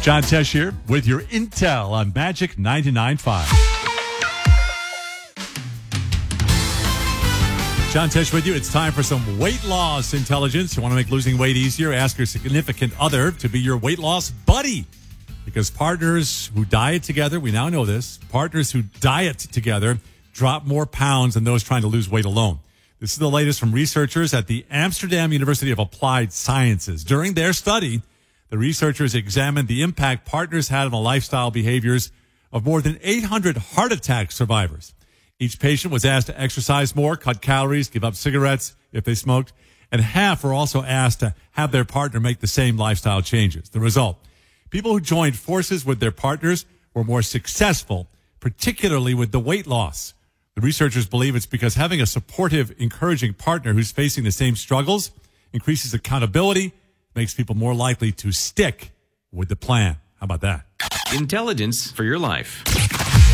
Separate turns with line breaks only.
John Tesh here with your intel on Magic 99.5. John Tesh with you. It's time for some weight loss intelligence. You want to make losing weight easier? Ask your significant other to be your weight loss buddy. Because partners who diet together, we now know this, partners who diet together drop more pounds than those trying to lose weight alone. This is the latest from researchers at the Amsterdam University of Applied Sciences. During their study, the researchers examined the impact partners had on the lifestyle behaviors of more than 800 heart attack survivors. Each patient was asked to exercise more, cut calories, give up cigarettes if they smoked, and half were also asked to have their partner make the same lifestyle changes. The result, people who joined forces with their partners were more successful, particularly with the weight loss. The researchers believe it's because having a supportive, encouraging partner who's facing the same struggles increases accountability, makes people more likely to stick with the plan. How about that?
Intelligence for your life.